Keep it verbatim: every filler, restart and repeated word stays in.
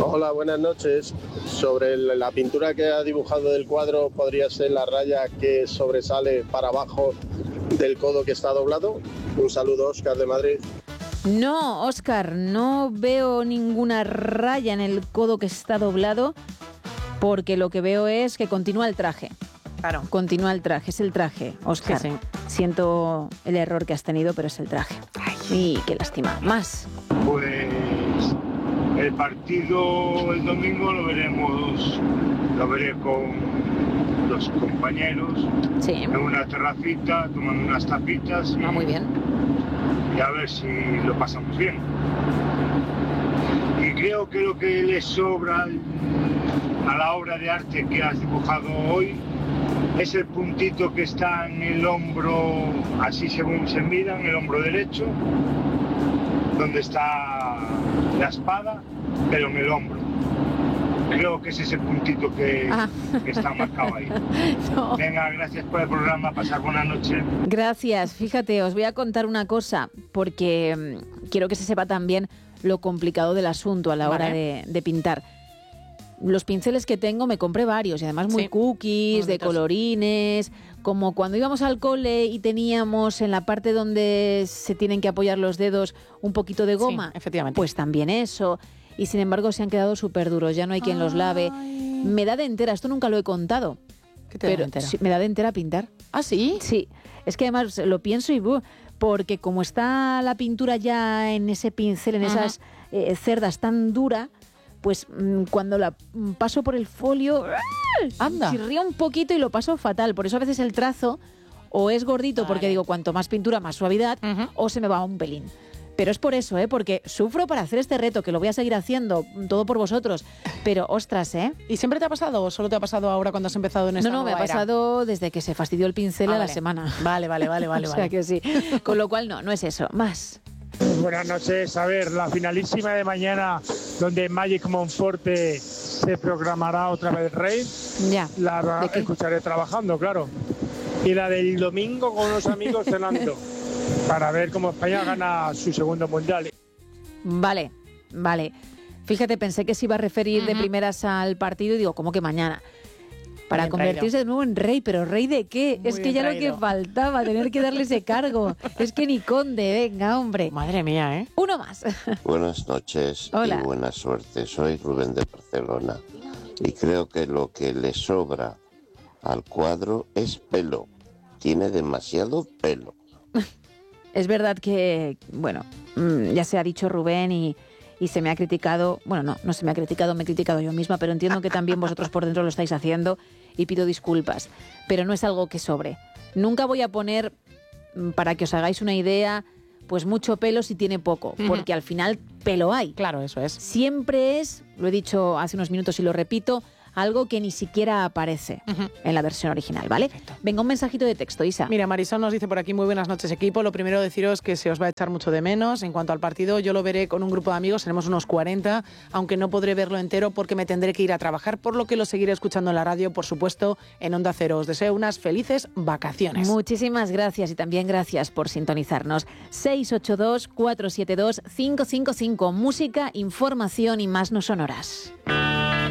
Hola, buenas noches. Sobre la pintura que ha dibujado del cuadro, ¿podría ser la raya que sobresale para abajo del codo que está doblado? Un saludo, Óscar de Madrid. No, Óscar, no veo ninguna raya en el codo que está doblado, porque lo que veo es que continúa el traje. Claro. Continúa el traje, es el traje, Óscar. Sí, sí. Siento el error que has tenido, pero es el traje. Ay, sí, qué lástima. Más. Pues el partido el domingo lo veremos, lo veré con los compañeros Sí. en una terracita, tomando unas tapitas y, Ah, muy bien. y a ver si lo pasamos bien. Y creo que lo que le sobra al- a la obra de arte que has dibujado hoy es el puntito que está en el hombro, así según se mira, en el hombro derecho, donde está la espada, pero en el hombro. Creo que es ese puntito que, Ah. que está marcado ahí. No. Venga, gracias por el programa, pasar buena noche. Gracias. Fíjate, os voy a contar una cosa, porque mm, quiero que se sepa también lo complicado del asunto a la hora Vale. de, de pintar. Los pinceles que tengo me compré varios y además muy Sí, cookies, de bonitos. colorines, como cuando íbamos al cole y teníamos en la parte donde se tienen que apoyar los dedos un poquito de goma. Sí, efectivamente. Pues también eso. Y sin embargo se han quedado súper duros, ya no hay quien los lave. Ay. Me da de entera, esto nunca lo he contado. ¿Qué te da pero entera? sí, me da de entera pintar. ¿Ah, sí? Sí, es que además lo pienso y buh, porque como está la pintura ya en ese pincel, en Ajá. esas eh, cerdas tan dura, pues mm, cuando la mm, paso por el folio, Anda. chirría un poquito y lo paso fatal. Por eso a veces el trazo o es gordito, porque Vale. digo, cuanto más pintura, más suavidad, Ujú. o se me va un pelín. Pero es por eso, ¿eh? Porque sufro para hacer este reto, que lo voy a seguir haciendo, todo por vosotros. Pero, ostras, ¿eh? ¿Y siempre te ha pasado o solo te ha pasado ahora cuando has empezado en esta No, no, me ha nueva era? pasado desde que se fastidió el pincel Ah, a la vale. semana. Vale, vale, vale, vale. o sea vale. que sí. Con lo cual, no, no es eso. Más. Buenas noches. A ver, la finalísima de mañana, donde Magic Monforte se programará otra vez Rey, Ya. la ¿De qué? escucharé trabajando, claro. Y la del domingo con los amigos cenando, para ver cómo España gana su segundo mundial. Vale, vale. Fíjate, pensé que se iba a referir de Ujú. primeras al partido y digo, ¿cómo que mañana? Para Bien convertirse traído. de nuevo en rey, pero ¿rey de qué? Muy es que bien ya lo traído. que faltaba, tener que darle ese cargo. Es que ni conde, venga, hombre. Madre mía, ¿eh? Uno más. Buenas noches Hola. y buena suerte. Soy Rubén de Barcelona y creo que lo que le sobra al cuadro es pelo. Tiene demasiado pelo. Es verdad que, bueno, mm, ya se ha dicho Rubén y, y se me ha criticado, bueno, no, no se me ha criticado, me he criticado yo misma, pero entiendo que también vosotros por dentro lo estáis haciendo y pido disculpas, pero no es algo que sobre. Nunca voy a poner, mm, para que os hagáis una idea, pues mucho pelo si tiene poco, Ujú. porque al final pelo hay. Claro, eso es. Siempre es, lo he dicho hace unos minutos y lo repito, algo que ni siquiera aparece Ujú. en la versión original, ¿vale? Perfecto. Venga, un mensajito de texto, Isa. Mira, Marisol nos dice por aquí, muy buenas noches equipo. Lo primero deciros que se os va a echar mucho de menos. En cuanto al partido, yo lo veré con un grupo de amigos, seremos unos cuarenta, aunque no podré verlo entero porque me tendré que ir a trabajar, por lo que lo seguiré escuchando en la radio, por supuesto, en Onda Cero. Os deseo unas felices vacaciones. Muchísimas gracias y también gracias por sintonizarnos. seis ocho dos, cuatro siete dos, cinco cinco cinco. Música, información y más no sonoras.